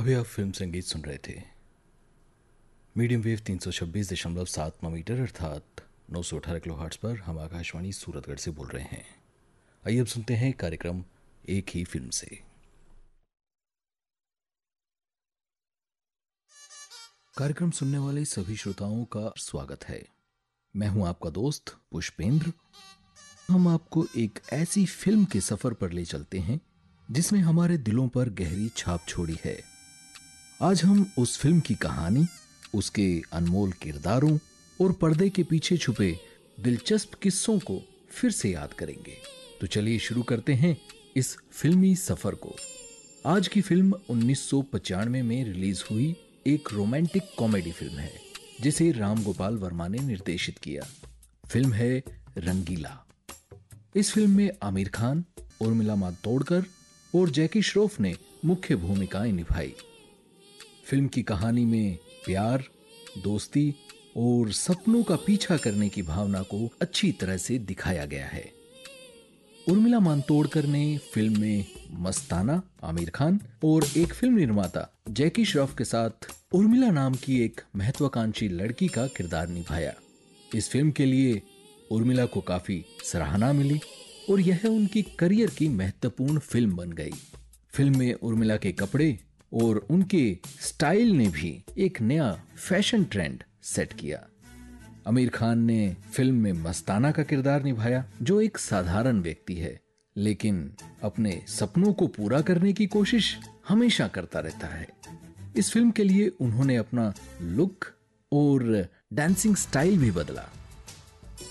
अभी आप फिल्म संगीत सुन रहे थे। मीडियम वेव 326.7 मीटर अर्थात 918 किलोहर्ट्ज़ पर हम आकाशवाणी सूरतगढ़ से बोल रहे हैं। आइए अब सुनते हैं कार्यक्रम एक ही फिल्म से। कार्यक्रम सुनने वाले सभी श्रोताओं का स्वागत है। मैं हूं आपका दोस्त पुष्पेंद्र। हम आपको एक ऐसी फिल्म के सफर पर ले चलते हैं जिसने हमारे दिलों पर गहरी छाप छोड़ी है। आज हम उस फिल्म की कहानी, उसके अनमोल किरदारों और पर्दे के पीछे छुपे दिलचस्प किस्सों को फिर से याद करेंगे। तो चलिए शुरू करते हैं इस फिल्मी सफर को। आज की फिल्म 1995 में रिलीज हुई एक रोमांटिक कॉमेडी फिल्म है जिसे राम गोपाल वर्मा ने निर्देशित किया। फिल्म है रंगीला। इस फिल्म में आमिर खान, उर्मिला मातोंडकर और जैकी श्रॉफ ने मुख्य भूमिकाएं निभाई। फिल्म की कहानी में प्यार, दोस्ती और सपनों का पीछा करने की भावना को अच्छी तरह से दिखाया गया है। उर्मिला मातोंडकर ने फिल्म में मस्ताना, आमिर खान और एक फिल्म निर्माता जैकी श्रॉफ के साथ उर्मिला नाम की एक महत्वाकांक्षी लड़की का किरदार निभाया। इस फिल्म के लिए उर्मिला को काफी सराहना मिली और यह उनकी करियर की महत्वपूर्ण फिल्म बन गई। फिल्म में उर्मिला के कपड़े और उनके स्टाइल ने भी एक नया फैशन ट्रेंड सेट किया। आमिर खान ने फिल्म में मस्ताना का किरदार निभाया, जो एक साधारण व्यक्ति है लेकिन अपने सपनों को पूरा करने की कोशिश हमेशा करता रहता है। इस फिल्म के लिए उन्होंने अपना लुक और डांसिंग स्टाइल भी बदला।